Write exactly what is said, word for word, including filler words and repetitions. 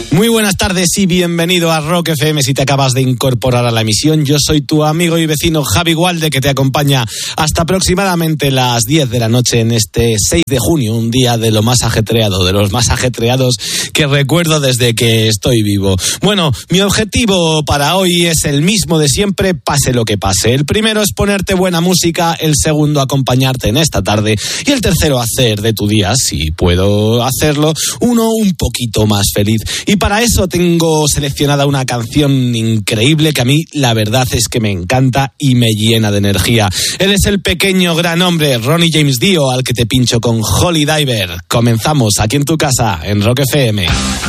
Muy buenas tardes y bienvenido a Rock F M si te acabas de incorporar a la emisión. Yo soy tu amigo y vecino Javi Gualde, que te acompaña hasta aproximadamente las diez de la noche en este seis de junio, un día de lo más ajetreado, de los más ajetreados que recuerdo desde que estoy vivo. Bueno, mi objetivo para hoy es el mismo de siempre, pase lo que pase. El primero es ponerte buena música, el segundo acompañarte en esta tarde y el tercero hacer de tu día, si puedo hacerlo, uno un poquito más feliz. Y para eso tengo seleccionada una canción increíble que a mí la verdad es que me encanta y me llena de energía. Él es el pequeño gran hombre Ronnie James Dio, al que te pincho con Holy Diver. Comenzamos aquí en tu casa, en Rock F M.